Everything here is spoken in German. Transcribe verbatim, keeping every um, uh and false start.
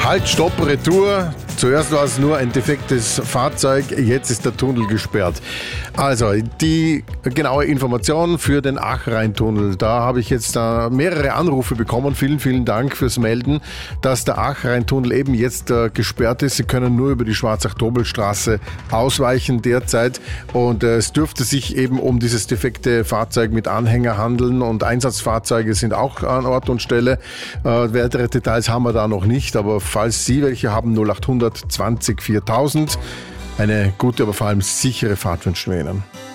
Halt, Stopp, Retour. Zuerst war es nur ein defektes Fahrzeug, jetzt ist der Tunnel gesperrt. Also, die genaue Information für den Ach-Rhein-Tunnel. Da habe ich jetzt äh, mehrere Anrufe bekommen. Vielen, vielen Dank fürs Melden, dass der Ach-Rhein-Tunnel eben jetzt äh, gesperrt ist. Sie können nur über die Schwarzach-Tobel-Straße ausweichen derzeit. Und äh, es dürfte sich eben um dieses defekte Fahrzeug mit Anhänger handeln. Und Einsatzfahrzeuge sind auch an Ort und Stelle. Äh, weitere Details haben wir da noch nicht. Aber falls Sie welche haben, null acht hundert zwanzig viertausend. Eine gute, aber vor allem sichere Fahrt wünschen wir Ihnen.